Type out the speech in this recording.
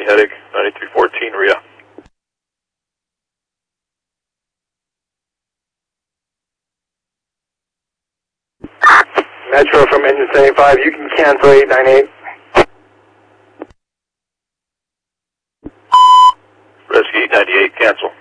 heading 9314 RIA. Metro from engine 75, you can cancel 898. Rescue 898, cancel.